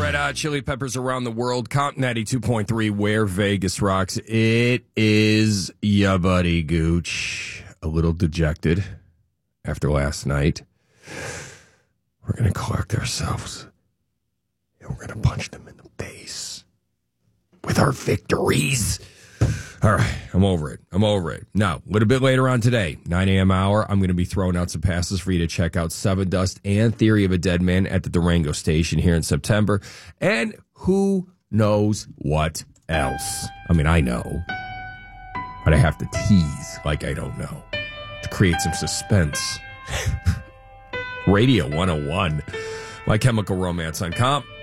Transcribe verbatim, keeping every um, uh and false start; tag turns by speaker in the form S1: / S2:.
S1: Red Hot Chili Peppers Around the World. Comp ninety-two point three, where Vegas rocks. It is ya buddy Gooch. A little dejected after last night. We're going to collect ourselves. And we're going to punch them in the face with our victories. All right, I'm over it. I'm over it. Now, a little bit later on today, nine a.m. hour, I'm going to be throwing out some passes for you to check out Seven Dust and Theory of a Dead Man at the Durango Station here in September. And who knows what else? I mean, I know. But I have to tease like I don't know to create some suspense. Radio one oh one. My Chemical Romance on Comp.